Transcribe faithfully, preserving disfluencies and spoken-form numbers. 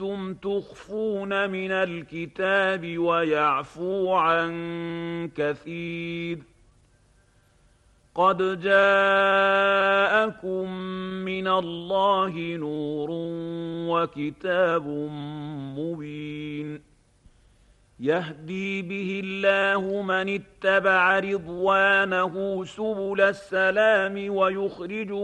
كنتم تخفون من الكتاب ويعفو عن كثير قد جاءكم من الله نور وكتاب مبين يهدي به الله من اتبع رضوانه سبل السلام ويخرجهم